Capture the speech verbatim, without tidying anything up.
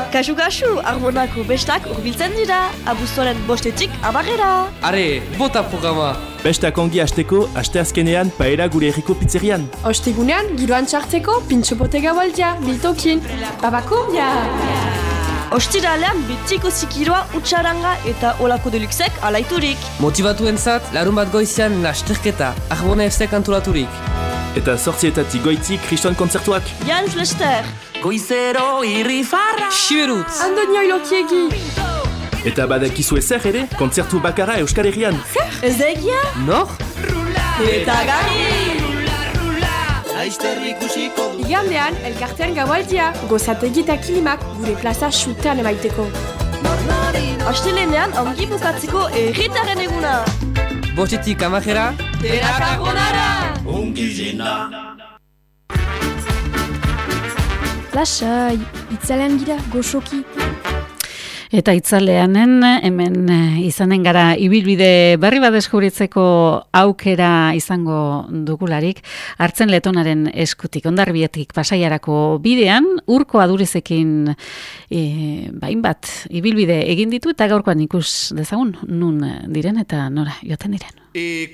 Kasu-kasu, Arbonako bestak urbiltzen dira, abuztuaren bostetik amarrera. Are, bota programa! Bestak ongi hasteko, asteazkenean paera gure herriko pizzerian. Ostegunean, giroan txartzeko, pintxopote gaualdia, biltokin. Babakumbia! Ostiralean betiko zikiroa, utxaranga eta olako deluxek alaiturik. Motivatuentzat, larun bat goizian lasterketa, Arbona F C antolaturik. Eta sortzietatik goiti kriston kontzertuak. Jans Lester. Goizero irri farra! Siberutz! Andonio ilokiegi! Eta badakizu ezer ere, kontzertu bakara Euskal Herrian. Ez da egia? Nor? Eta gari! Igandean, elkartean gaualdia, gozategi eta kilimak gure plaza xutean emaiteko. Astelenean ongi bukatzeko erritaren eguna. Bostetik amajera, Dena Carbonara! Lasai, itzalean gira, goxoki. Eta itzaleanen, hemen izanen gara ibilbide berri bat deskubritzeko aukera izango dugularik, Hartzen Letonaren eskutik, Hondarribiatik Pasaiarako bidean, Urko Adurizekin e, bain bat ibilbide egin ditu, eta gaurkoan ikus dezagun nun diren eta nora joaten diren.